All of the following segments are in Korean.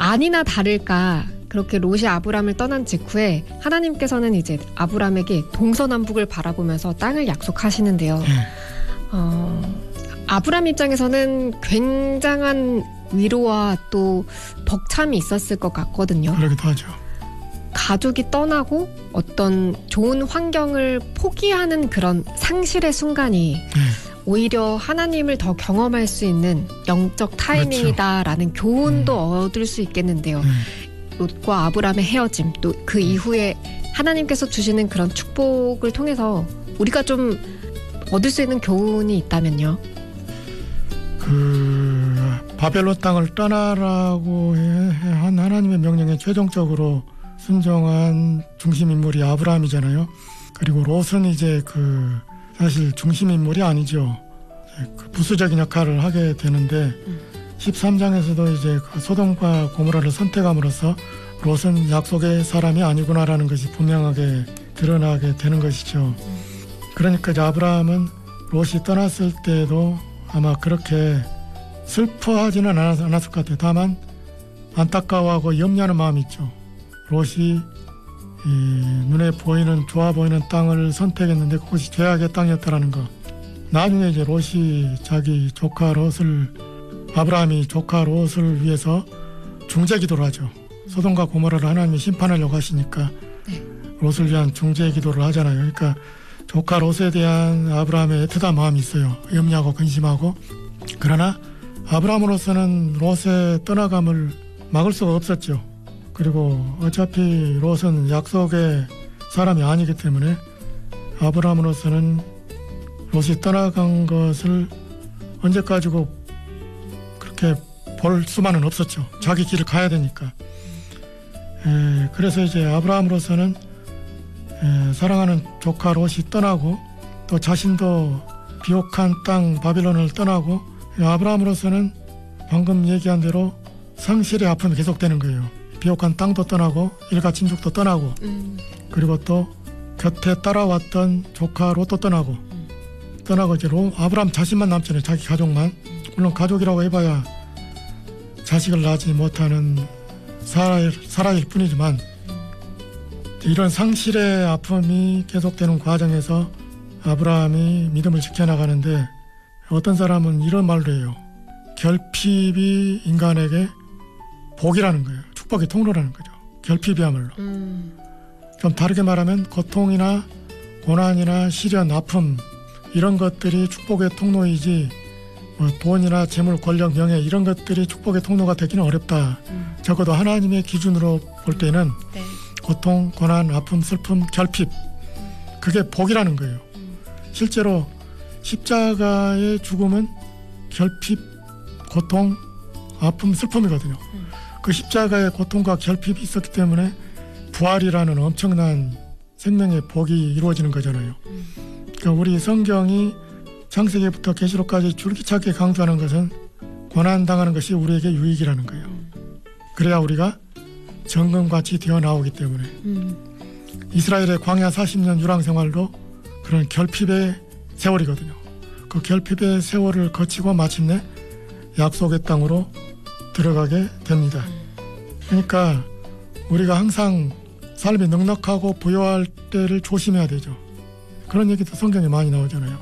아니나 다를까 그렇게 롯이 아브람을 떠난 직후에 하나님께서는 이제 아브람에게 동서남북을 바라보면서 땅을 약속하시는데요. 아브람 입장에서는 굉장한 위로와 또 벅참이 있었을 것 같거든요. 그러기도 하죠. 가족이 떠나고 어떤 좋은 환경을 포기하는 그런 상실의 순간이 오히려 하나님을 더 경험할 수 있는 영적 타이밍이다라는 그렇죠. 교훈도 얻을 수 있겠는데요. 롯과 아브람의 헤어짐 또 그 이후에 하나님께서 주시는 그런 축복을 통해서 우리가 좀 얻을 수 있는 교훈이 있다면요. 바벨론 땅을 떠나라고 한 하나님의 명령에 최종적으로 순종한 중심 인물이 아브라함이잖아요. 그리고 롯은 이제 사실 중심 인물이 아니죠. 부수적인 역할을 하게 되는데 13장에서도 이제 소돔과 고모라를 선택함으로써 롯은 약속의 사람이 아니구나라는 것이 분명하게 드러나게 되는 것이죠. 그러니까 이제 아브라함은 롯이 떠났을 때도 아마 그렇게 슬퍼하지는 않았을 것 같아요. 다만 안타까워하고 염려하는 마음이 있죠. 롯이 눈에 보이는 좋아 보이는 땅을 선택했는데 그것이 죄악의 땅이었다라는 거. 나중에 이제 롯이 자기 조카 롯을 아브라함이 조카 롯을 위해서 중재 기도를 하죠. 소돔과 고모라를 하나님이 심판하려고 하시니까 롯을 위한 중재 기도를 하잖아요. 그러니까 조카 롯에 대한 아브라함의 애틋한 마음이 있어요. 염려하고 근심하고. 그러나 아브라함으로서는 롯의 떠나감을 막을 수가 없었죠. 그리고 어차피 롯은 약속의 사람이 아니기 때문에 아브라함으로서는 롯이 떠나간 것을 언제까지고 그렇게 볼 수만은 없었죠. 자기 길을 가야 되니까. 그래서 이제 아브라함으로서는 사랑하는 조카 롯이 떠나고 또 자신도 비옥한 땅 바빌론을 떠나고 아브라함으로서는 방금 얘기한 대로 상실의 아픔이 계속되는 거예요. 비옥한 땅도 떠나고 일가 친족도 떠나고 그리고 또 곁에 따라왔던 조카 롯도 떠나고 이제 아브라함 자신만 남잖아요. 자기 가족만. 물론 가족이라고 해봐야 자식을 낳지 못하는 사라일 뿐이지만 이런 상실의 아픔이 계속되는 과정에서 아브라함이 믿음을 지켜나가는데 어떤 사람은 이런 말도 해요. 결핍이 인간에게 복이라는 거예요. 축복의 통로라는 거죠. 결핍이야말로. 좀 다르게 말하면 고통이나 고난이나 시련, 아픔 이런 것들이 축복의 통로이지 뭐 돈이나 재물, 권력, 명예 이런 것들이 축복의 통로가 되기는 어렵다. 적어도 하나님의 기준으로 볼 때는 고통, 고난, 아픔, 슬픔, 결핍 그게 복이라는 거예요. 실제로 십자가의 죽음은 결핍, 고통, 아픔, 슬픔이거든요. 그 십자가의 고통과 결핍이 있었기 때문에 부활이라는 엄청난 생명의 복이 이루어지는 거잖아요. 그러니까 우리 성경이 창세기부터 계시록까지 줄기차게 강조하는 것은 고난당하는 것이 우리에게 유익이라는 거예요. 그래야 우리가 정금같이 되어나오기 때문에 이스라엘의 광야 40년 유랑생활도 그런 결핍의 세월이거든요. 그 결핍의 세월을 거치고 마침내 약속의 땅으로 들어가게 됩니다. 그러니까 우리가 항상 삶이 넉넉하고 부유할 때를 조심해야 되죠. 그런 얘기도 성경에 많이 나오잖아요.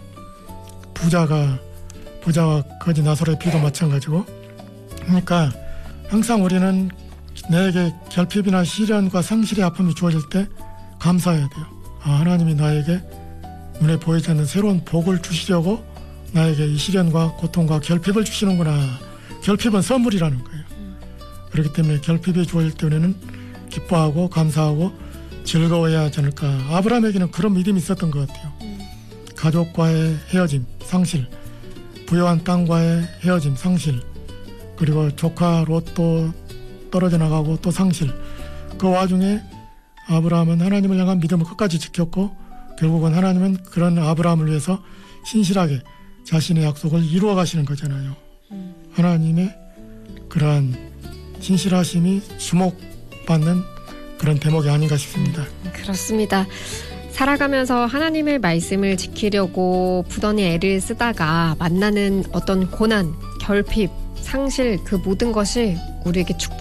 부자와 거지 나사로의 비도 마찬가지고. 그러니까 항상 우리는 내게 결핍이나 시련과 상실의 아픔이 주어질 때 감사해야 돼요. 하나님이 나에게 눈에 보이지 않는 새로운 복을 주시려고 나에게 이 시련과 고통과 결핍을 주시는구나. 결핍은 선물이라는 거예요. 그렇기 때문에 결핍이 주어질 때 우리는 기뻐하고 감사하고 즐거워해야 하지 않을까. 아브라함에게는 그런 믿음이 있었던 것 같아요. 가족과의 헤어짐, 상실, 부유한 땅과의 헤어짐, 상실, 그리고 조카 롯도 떨어져 나가고 또 상실. 그 와중에 아브라함은 하나님을 향한 믿음을 끝까지 지켰고 결국은 하나님은 그런 아브라함을 위해서 신실하게 자신의 약속을 이루어 가시는 거잖아요. 하나님의 그러한 신실하심이 주목받는 그런 대목이 아닌가 싶습니다. 그렇습니다. 살아가면서 하나님의 말씀을 지키려고 부단히 애를 쓰다가 만나는 어떤 고난, 결핍, 상실 그 모든 것이 우리에게 축복